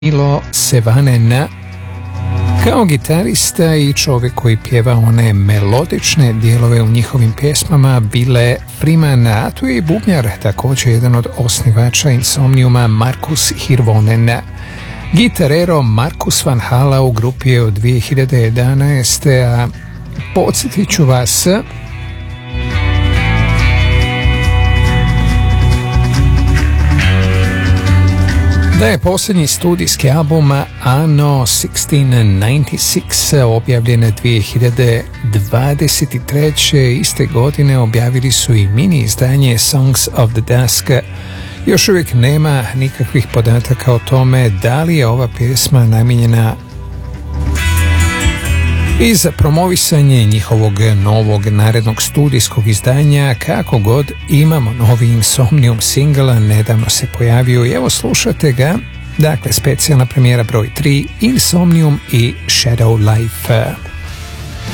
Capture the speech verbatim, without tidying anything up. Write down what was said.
Milo Sevanen kao gitarista i čovjek koji pjeva one melodične dijelove u njihovim pjesmama. Bile Freeman, a tu je i bubnjar, također jedan od osnivača Insomniuma, Markus Hirvonen. Gitarero Markus Van Hala u grupi je od dvije hiljade jedanaeste. a podsjetit ću vas da je posljednji studijski album Anno šesnaest devedeset šest objavljen dvije hiljade dvadeset treće. Iste godine objavili su i mini izdanje Songs of the Dusk. Još uvijek nema nikakvih podataka o tome da li je ova pjesma namijenjena i za promovisanje njihovog novog narednog studijskog izdanja. Kako god, imamo novi Insomnium single, nedavno se pojavio i evo slušate ga. Dakle, specijalna premijera broj tri, Insomnium i Shadow Life.